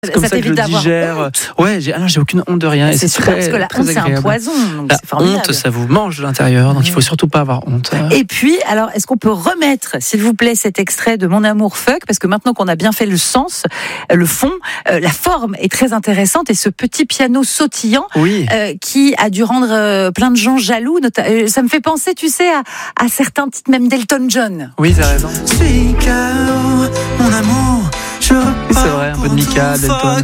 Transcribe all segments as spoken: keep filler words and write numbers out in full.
C'est comme ça, ça que je digère. Ouais, j'ai, alors, j'ai aucune honte de rien. C'est, et c'est super, très, parce que la honte, c'est un poison. Donc la c'est formidable. honte, ça vous mange de l'intérieur, donc mmh. il faut surtout pas avoir honte. Et puis, alors, est-ce qu'on peut remettre, s'il vous plaît, cet extrait de Mon amour fuck, parce que maintenant qu'on a bien fait le sens, le fond, euh, la forme est très intéressante, et ce petit piano sautillant, oui. euh, qui a dû rendre euh, plein de gens jaloux. Nota- ça me fait penser, tu sais, à, à certains titres même d'Elton John. Oui, t'as raison. Mon amour. C'est vrai, un peu de Mika, d'Elton.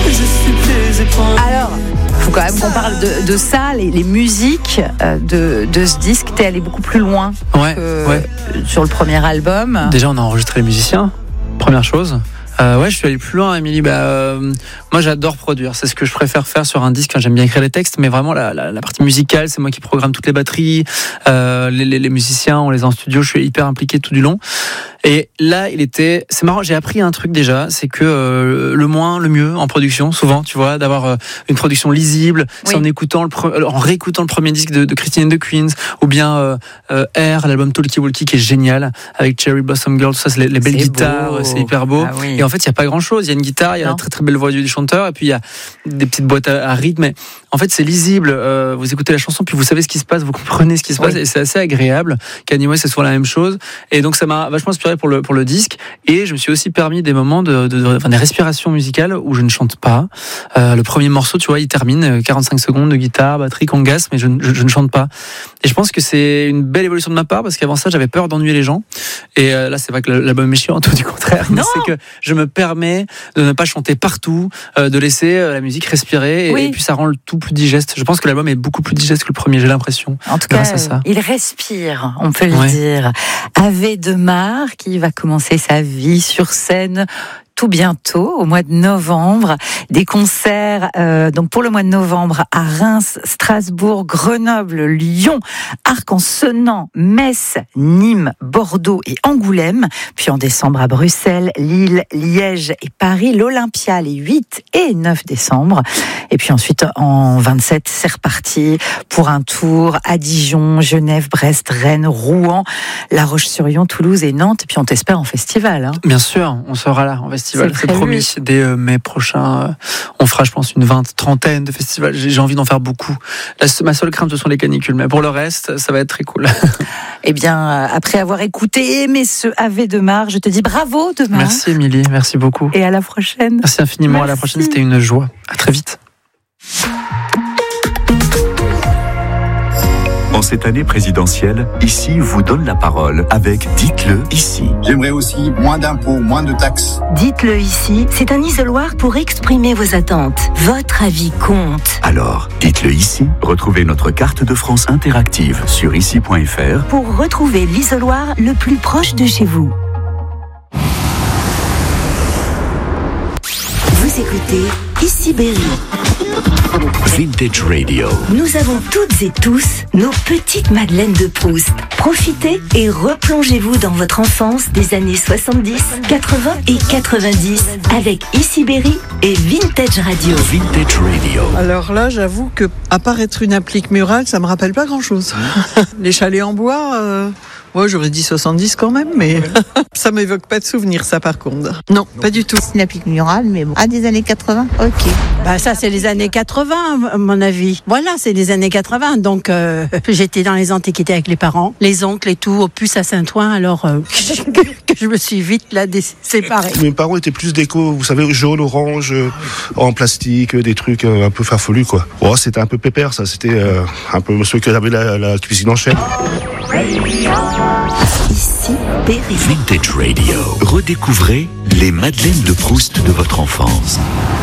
Alors, il faut quand même qu'on parle de, de ça, les, les musiques de, de ce disque. T'es allé beaucoup plus loin ouais, que ouais. sur le premier album. Déjà, on a enregistré les musiciens, première chose. Euh, ouais, je suis allé plus loin, Émilie. Bah, euh, moi, j'adore produire. C'est ce que je préfère faire sur un disque. J'aime bien écrire les textes, mais vraiment la, la, la partie musicale, c'est moi qui programme toutes les batteries. Euh, les, les, les musiciens, on les a en studio. Je suis hyper impliqué tout du long. Et là, il était. C'est marrant. J'ai appris un truc déjà, c'est que euh, le moins, le mieux en production, souvent, tu vois, d'avoir euh, une production lisible. Oui. C'est en écoutant le, pre... en réécoutant le premier disque de, de Christine and the Queens, ou bien euh, euh, Air, l'album Talkie Walkie qui est génial avec Cherry Blossom Girl. Tout ça, c'est les, les belles c'est guitares, beau. C'est hyper beau. Ah, oui. Et en fait, il y a pas grand-chose. Il y a une guitare, il y a non. la très très belle voix du chanteur, et puis il y a des petites boîtes à, à rythme. Mais en fait, c'est lisible. Euh, vous écoutez la chanson, puis vous savez ce qui se passe, vous comprenez ce qui se oui. passe, et c'est assez agréable. Kanye West, c'est souvent la même chose. Et donc, ça m'a vachement inspiré pour le pour le disque. Et je me suis aussi permis des moments de, de, de enfin, des respirations musicales où je ne chante pas. Euh, le premier morceau, tu vois, il termine quarante-cinq secondes de guitare, batterie, congas, mais je, je, je ne chante pas. Et je pense que c'est une belle évolution de ma part, parce qu'avant ça, j'avais peur d'ennuyer les gens. Et euh, là, c'est pas que l'album est chiant, tout du contraire. Mais c'est que je me permets de ne pas chanter partout, euh, de laisser euh, la musique respirer, et, oui. et puis ça rend le tout plus digeste. Je pense que l'album est beaucoup plus digeste que le premier, j'ai l'impression. En tout cas, à ça. Il respire, on peut le ouais. dire. Ave de Mar, qui va commencer sa vie sur scène tout bientôt, au mois de novembre. Des concerts euh, donc pour le mois de novembre à Reims, Strasbourg, Grenoble, Lyon, Arc-en-Senans, Metz, Nîmes, Bordeaux et Angoulême. Puis en décembre à Bruxelles, Lille, Liège et Paris, l'Olympia les huit et neuf décembre. Et puis ensuite en vingt-sept, c'est reparti pour un tour à Dijon, Genève, Brest, Rennes, Rouen, La Roche-sur-Yon, Toulouse et Nantes. Et puis on t'espère en festival. Hein. Bien sûr, on sera là en festival. C'est, c'est promis, dès euh, mai prochain, euh, on fera, je pense, une vingt, trentaine de festivals. J'ai, j'ai envie d'en faire beaucoup. La, ma seule crainte, ce sont les canicules, mais pour le reste, ça va être très cool. Eh bien, après avoir écouté et aimé ce Ave de Mar, je te dis bravo demain. Merci Émilie, merci beaucoup. Et à la prochaine. Merci infiniment, merci. À la prochaine, c'était une joie. À très vite. En cette année présidentielle, Ici vous donne la parole avec Dites-le ici. J'aimerais aussi moins d'impôts, moins de taxes. Dites-le ici, c'est un isoloir pour exprimer vos attentes. Votre avis compte. Alors, dites-le ici. Retrouvez notre carte de France interactive sur ici point f r pour retrouver l'isoloir le plus proche de chez vous. Vous écoutez Ici Berry. Vintage Radio. Nous avons toutes et tous nos petites Madeleines de Proust. Profitez et replongez-vous dans votre enfance des années soixante-dix, quatre-vingts et quatre-vingt-dix avec Ici Berry et Vintage Radio. Vintage Radio. Alors là, j'avoue que à part être une applique murale, ça me rappelle pas grand-chose. Les chalets en bois, euh, ouais, j'aurais dit soixante-dix quand même, mais ça m'évoque pas de souvenirs, ça par contre. Non, pas du tout. C'est une applique murale, mais bon. Ah, des années quatre-vingts, ok. Bah ça, c'est les années quatre-vingts, à mon avis. Voilà, c'est les années quatre-vingts. Donc, euh, j'étais dans les antiquités avec les parents, les oncles et tout, au puce à Saint-Ouen, alors euh, que je me suis vite là séparée. Mes parents étaient plus déco, vous savez, jaune, orange, euh, en plastique, des trucs euh, un peu farfelus, quoi. Oh, c'était un peu pépère, ça. C'était euh, un peu ceux qui avaient la, la cuisine en chaîne. Ici Berry. Vintage Radio. Redécouvrez les Madeleines de Proust de votre enfance.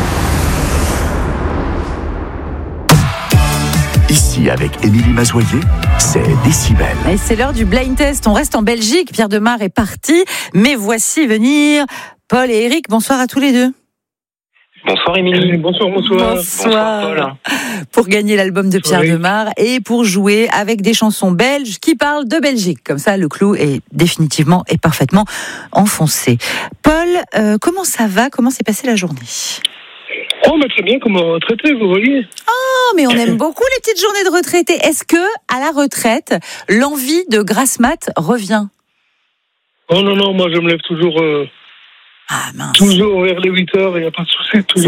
Ici, avec Émilie Mazoyer, c'est Décibel. Et c'est l'heure du blind test. On reste en Belgique. Pierre Demar est parti. Mais voici venir Paul et Eric. Bonsoir à tous les deux. Bonsoir Émilie. Bonsoir, bonsoir. Bonsoir. Bonsoir pour gagner l'album de Pierre oui. Demar et pour jouer avec des chansons belges qui parlent de Belgique. Comme ça, le clou est définitivement et parfaitement enfoncé. Paul, euh, comment ça va ? Comment s'est passée la journée ? Oh, mais très bien, comme retraité, vous voyez. Oh, mais on aime beaucoup les petites journées de retraité. Est-ce que, à la retraite, l'envie de grasse mat revient ? Oh non, non, moi je me lève toujours... Euh... Ah mince. Toujours vers les huit heures, il n'y a pas de souci. Toujours.